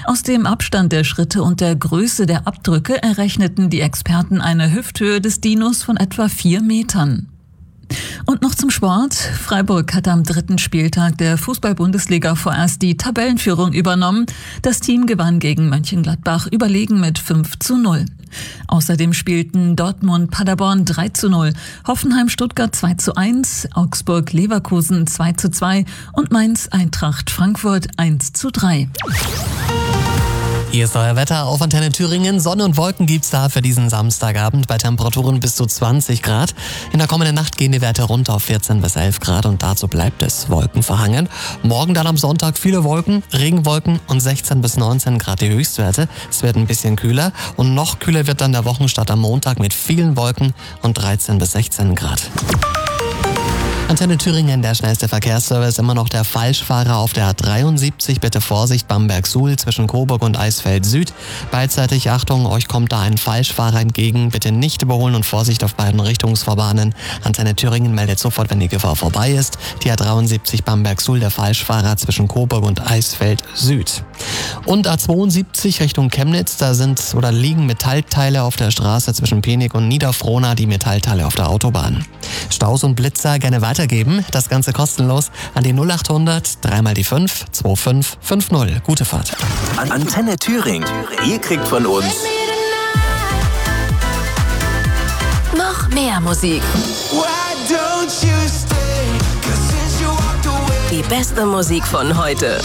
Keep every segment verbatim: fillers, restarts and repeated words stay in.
Aus dem Abstand der Schritte und der Größe der Abdrücke errechneten die Experten eine Hüfthöhe des Dinos von etwa vier Metern. Und noch zum Sport. Freiburg hat am dritten Spieltag der Fußball-Bundesliga vorerst die Tabellenführung übernommen. Das Team gewann gegen Mönchengladbach überlegen mit fünf zu null. Außerdem spielten Dortmund-Paderborn drei zu null, Hoffenheim-Stuttgart zwei zu eins, Augsburg-Leverkusen zwei zu zwei und Mainz-Eintracht Frankfurt eins zu drei. Hier ist euer Wetter auf Antenne Thüringen. Sonne und Wolken gibt's da für diesen Samstagabend bei Temperaturen bis zu zwanzig Grad. In der kommenden Nacht gehen die Werte runter auf vierzehn bis elf Grad und dazu bleibt es wolkenverhangen. Morgen dann am Sonntag viele Wolken, Regenwolken und sechzehn bis neunzehn Grad die Höchstwerte. Es wird ein bisschen kühler und noch kühler wird dann der Wochenstart am Montag mit vielen Wolken und dreizehn bis sechzehn Grad. Antenne Thüringen, der schnellste Verkehrsservice, immer noch der Falschfahrer auf der A dreiundsiebzig. Bitte Vorsicht, Bamberg-Suhl zwischen Coburg und Eisfeld Süd. Beidseitig Achtung, euch kommt da ein Falschfahrer entgegen. Bitte nicht überholen und Vorsicht auf beiden Richtungsfahrbahnen. Antenne Thüringen meldet sofort, wenn die Gefahr vorbei ist. Die A dreiundsiebzig Bamberg-Suhl, der Falschfahrer zwischen Coburg und Eisfeld Süd. Und A zweiundsiebzig Richtung Chemnitz, da sind oder liegen Metallteile auf der Straße zwischen Penig und Niederfrohna, die Metallteile auf der Autobahn. Staus und Blitzer gerne weitergeben, das Ganze kostenlos an die null achthundert, dreimal die fünf, zwei fünf fünf null. Gute Fahrt. Antenne Thüringen, ihr kriegt von uns noch mehr Musik. Die beste Musik von heute.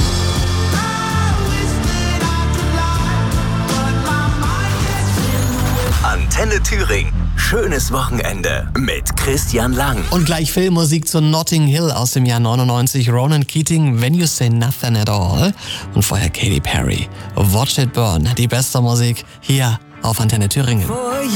Antenne Thüringen. Schönes Wochenende mit Christian Lang. Und gleich Filmmusik zu Notting Hill aus dem Jahr neunundneunzig. Ronan Keating, When You Say Nothing at All. Und vorher Katy Perry, Watch It Burn. Die beste Musik hier auf Antenne Thüringen.